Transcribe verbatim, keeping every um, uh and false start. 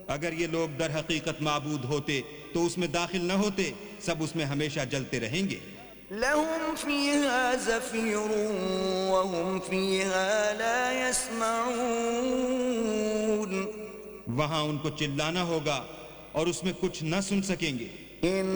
अगर ये लोग दर हकीकत माबूद होते तो उसमें दाखिल न होते, सब उसमें हमेशा जलते रहेंगे। लहुम फीहा ज़फ़ीरुन व हुम फीहा ला यस्मऊन। वहां उनको चिल्लाना होगा और उसमें कुछ न सुन सकेंगे।